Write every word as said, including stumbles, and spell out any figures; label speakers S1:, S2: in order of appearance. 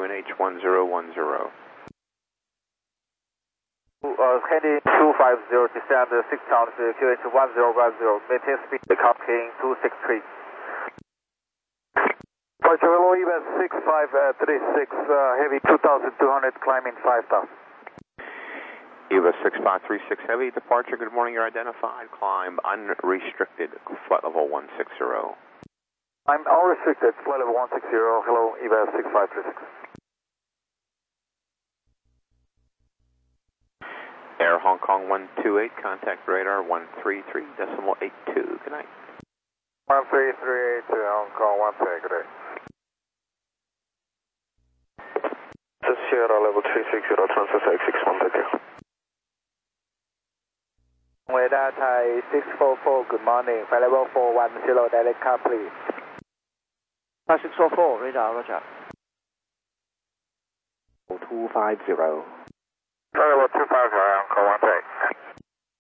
S1: N H one zero one zero.
S2: Uh, heading two five zero, descend six altitude, Q H one zero one zero, maintain speed, copying two six three. Departure hello, E V A six five three six, uh, heavy two thousand two hundred, climbing five thousand.
S1: E V A six five three six Heavy, departure, good morning, you're identified, climb unrestricted, flight level one six zero.
S2: I'm unrestricted, flight level one six zero, hello, E V A six five three six.
S1: Air Hong Kong one two eight, contact radar one three three decimal eight two. Good night.
S2: one three three eight, Hong Kong one two eight, good day. This is Sierra level three six zero, transfer six six one, thank you. Radar Thai six four four, good morning, flight level four one zero, direct car please.
S3: Thai six four four, radar, roger.
S4: two five zero.
S2: Flight level two five zero.